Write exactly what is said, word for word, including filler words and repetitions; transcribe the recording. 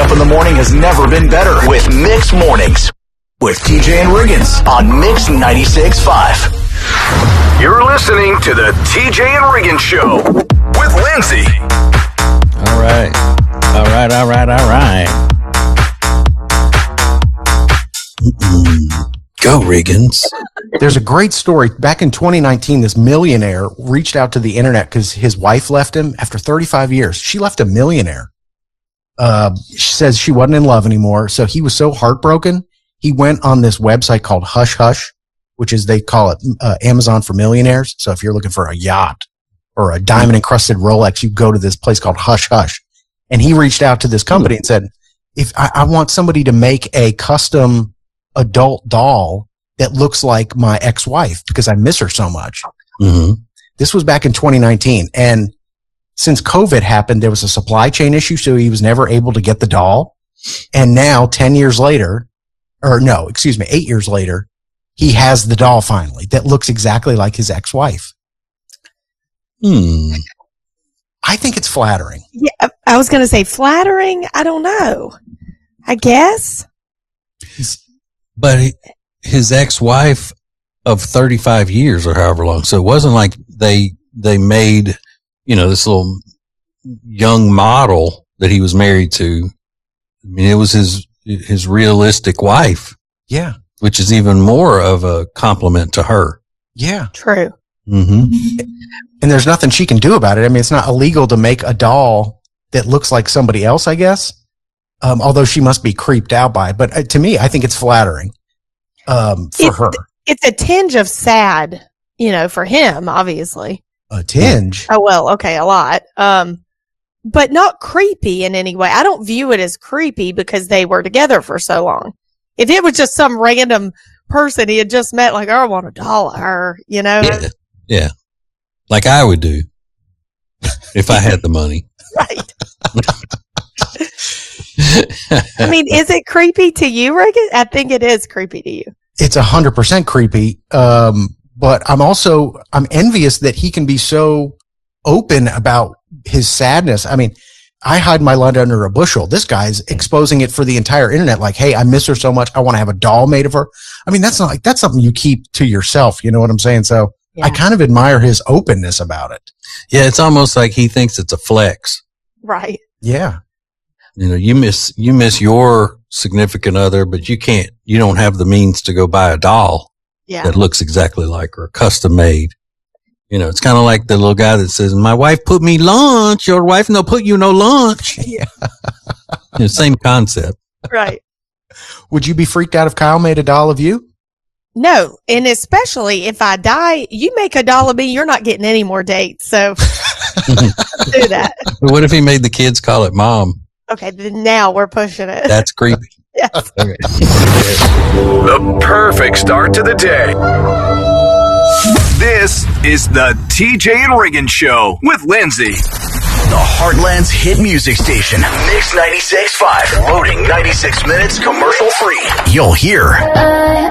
up in the morning has never been better with Mix Mornings with T J and Riggins on Mix ninety-six point five. You're listening to the T J and Riggins Show with Lindsay. All right. All right, all right, all right. Go, Riggins. There's a great story. Back in twenty nineteen, this millionaire reached out to the internet because his wife left him after thirty-five years. She left a millionaire. Uh, she says she wasn't in love anymore. So he was so heartbroken. He went on this website called Hush Hush, which is, they call it uh, Amazon for millionaires. So if you're looking for a yacht or a diamond encrusted Rolex, you go to this place called Hush Hush. And he reached out to this company and said, if I, I want somebody to make a custom adult doll that looks like my ex-wife because I miss her so much. Mm-hmm. This was back in twenty nineteen. And since COVID happened, there was a supply chain issue. So he was never able to get the doll. And now ten years later, or no, excuse me, eight years later, he has the doll finally that looks exactly like his ex-wife. Hmm. I think it's flattering. Yeah, I was going to say flattering. I don't know. I guess. But his ex-wife of thirty-five years or however long. So it wasn't like they, they made, you know, this little young model that he was married to. I mean, it was his, his realistic wife. Yeah. Which is even more of a compliment to her. Yeah. True. Mm-hmm. And there's nothing she can do about it. I mean, it's not illegal to make a doll that looks like somebody else, I guess. Um, although she must be creeped out by it. But uh, to me, I think it's flattering, um, for it's, her. It's a tinge of sad, you know, for him, obviously. A tinge? Oh, well, okay, a lot. Um, but not creepy in any way. I don't view it as creepy because they were together for so long. If it was just some random person he had just met, like, oh, I want a doll of her, you know? Yeah. Yeah. Like I would do if I had the money. Right. I mean, is it creepy to you, Regan? I think it is creepy to you. It's a hundred percent creepy. Um, but I'm also, I'm envious that he can be so open about his sadness. I mean, I hide my light under a bushel. This guy's exposing it for the entire internet. Like, hey, I miss her so much. I want to have a doll made of her. I mean, that's not like, that's something you keep to yourself. You know what I'm saying? So yeah. I kind of admire his openness about it. Yeah. It's almost like he thinks it's a flex. Right. Yeah. You know, you miss, you miss your significant other, but you can't, you don't have the means to go buy a doll yeah. that looks exactly like her, custom made. You know, it's kind of like the little guy that says, my wife put me lunch. Your wife no put you no lunch. Yeah. You know, same concept. Right. Would you be freaked out if Kyle made a doll of you? No. And especially if I die, you make a doll of me, you're not getting any more dates. So do that. But what if he made the kids call it mom? Okay. Then now we're pushing it. That's creepy. Yes. Okay. The perfect start to the day. This is the T J and Riggins Show with Lindsay. The Heartland's hit music station, Mix ninety-six point five. Loading ninety-six minutes commercial free. You'll hear